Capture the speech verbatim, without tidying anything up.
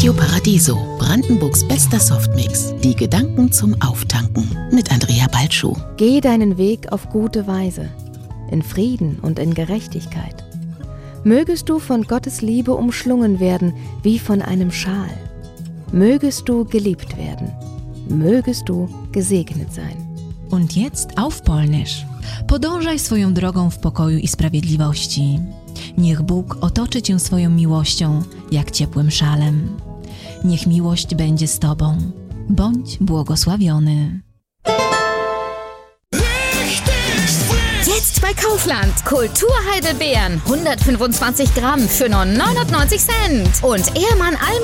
Radio Paradiso, Brandenburgs bester Softmix. Die Gedanken zum Auftanken mit Andrea Balschuh. Geh deinen Weg auf gute Weise, in Frieden und in Gerechtigkeit. Mögest du von Gottes Liebe umschlungen werden wie von einem Schal. Mögest du geliebt werden. Mögest du gesegnet sein. Und jetzt auf Polnisch. Podążaj swoją drogą w pokoju i sprawiedliwości. Niech Bóg otoczy cię swoją miłością, jak ciepłym szalem. Niech miłość będzie z tobą. Bądź błogosławiony. Jetzt bei Kaufland. Kulturheidelbeeren. hundertfünfundzwanzig Gramm für nur neunundneunzig Cent. Und Ehrmann Almi